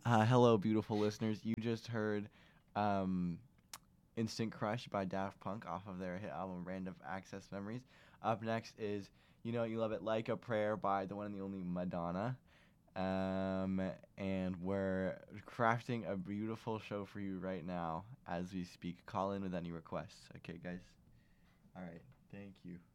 Hello, beautiful listeners. You just heard um, Instant Crush by Daft Punk off of their hit album Random Access Memories. Up next is You Know You Love It Like a Prayer by the one and the only Madonna. Um, and we're crafting a beautiful show for you right now as we speak. Call in with any requests. Okay, guys? All right. Thank you.